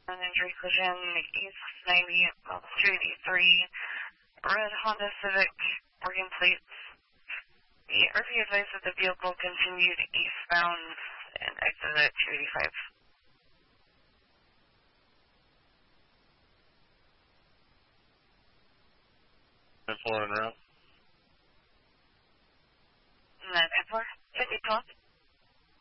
An injury collision, East 90, Street E3, red Honda Civic, working plates. The RP advised that the vehicle continued eastbound and exited at 285. And 4 en route. 994, 50 12.